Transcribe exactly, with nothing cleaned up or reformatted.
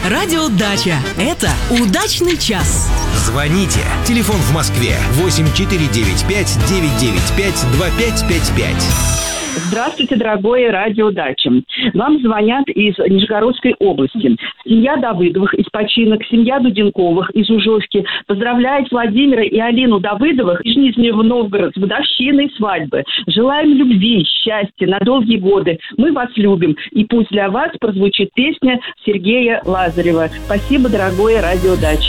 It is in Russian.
Радиодача. Это удачный час. Звоните. Телефон в Москве восемь четыре девять пять девять девять пять два пять пять пять. Здравствуйте, дорогое радио Дача. Вам звонят из Нижегородской области. Семья Давыдовых из Починок, семья Дуденковых из Ужовки поздравляет Владимира и Алину Давыдовых из Нижнего Новгорода с годовщиной свадьбы. Желаем любви, счастья на долгие годы. Мы вас любим. И пусть для вас прозвучит песня Сергея Лазарева. Спасибо, дорогое радио Дача.